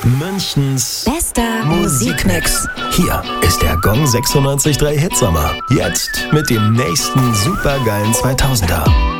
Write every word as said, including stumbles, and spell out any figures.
Münchens bester Musikmix. Hier ist der Gong sechsundneunzig Komma drei Hitsommer. Jetzt mit dem nächsten supergeilen zweitausender.